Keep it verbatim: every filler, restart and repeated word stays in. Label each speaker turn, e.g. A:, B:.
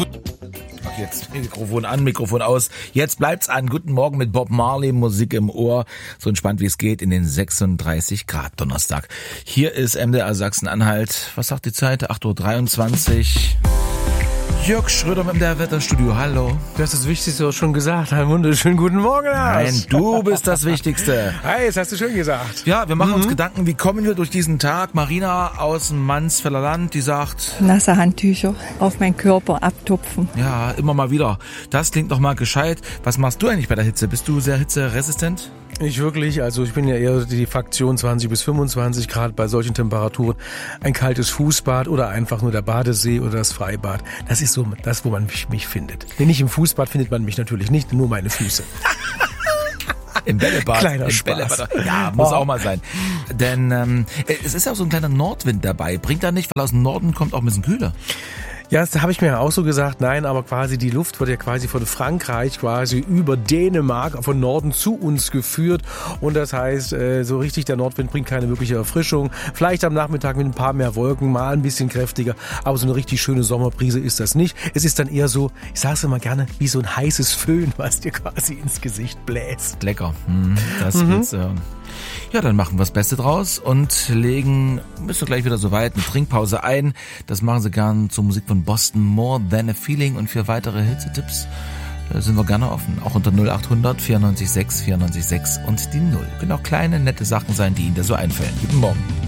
A: Ach, jetzt Mikrofon an, Mikrofon aus. Jetzt bleibt's an. Guten Morgen mit Bob Marley, Musik im Ohr. So entspannt wie es geht in den sechsunddreißig Grad Donnerstag. Hier ist M D R Sachsen-Anhalt. Was sagt die Zeit? acht Uhr dreiundzwanzig. Jörg Schröder mit dem Wetterstudio, hallo.
B: Du hast das Wichtigste auch schon gesagt. Einen wunderschönen guten Morgen, Lars.
A: Nein, du bist das Wichtigste.
B: Hi, das hast du schön gesagt.
A: Ja, wir machen
B: mhm.
A: uns Gedanken, wie kommen wir durch diesen Tag? Marina aus dem Mansfelder Land, die sagt...
C: Nasse Handtücher auf meinen Körper abtupfen.
A: Ja, immer mal wieder. Das klingt doch mal gescheit. Was machst du eigentlich bei der Hitze? Bist du sehr hitzeresistent?
B: Nicht wirklich, also ich bin ja eher die Fraktion zwanzig bis fünfundzwanzig Grad bei solchen Temperaturen. Ein kaltes Fußbad oder einfach nur der Badesee oder das Freibad. Das ist so das, wo man mich, mich findet. Denn nicht im Fußbad findet man mich natürlich nicht, nur meine Füße.
A: Im Bällebad.
B: Kleiner
A: Im
B: Spaß.
A: Bällebad. Ja, muss oh. auch mal sein. Denn ähm, es ist ja auch so ein kleiner Nordwind dabei. Bringt er nicht, weil aus dem Norden kommt auch ein bisschen kühler.
B: Ja, das habe ich mir ja auch so gesagt, nein, aber quasi die Luft wird ja quasi von Frankreich quasi über Dänemark von Norden zu uns geführt und das heißt, so richtig der Nordwind bringt keine wirkliche Erfrischung. Vielleicht am Nachmittag mit ein paar mehr Wolken, mal ein bisschen kräftiger, aber so eine richtig schöne Sommerbrise ist das nicht. Es ist dann eher so, ich sage es immer gerne, wie so ein heißes Föhn, was dir quasi ins Gesicht bläst.
A: Lecker, hm, das mhm. willst du hören. Ja, dann machen wir das Beste draus und legen, bist du gleich wieder soweit, eine Trinkpause ein. Das machen sie gern zur Musik von Boston, More Than a Feeling, und für weitere Hitze-Tipps sind wir gerne offen. Auch unter null acht hundert vierundneunzig sechs vierundneunzig sechs und die null. Können auch kleine, nette Sachen sein, die Ihnen da so einfallen. Guten Morgen.